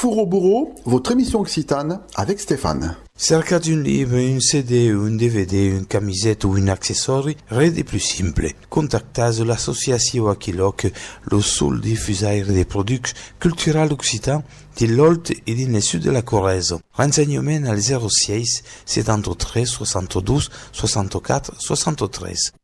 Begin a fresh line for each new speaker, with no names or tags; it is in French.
Four au bourreau, votre émission occitane avec Stéphane.
Cercate un livre, un CD, un DVD, une camisette ou un accessoire, res de plus simple. Contactez l'association Aquiloc, le seul diffuseur des produits culturels occitans de l'Olt et du sud de la Corrèze. Renseignements al 06 73 72 64 73.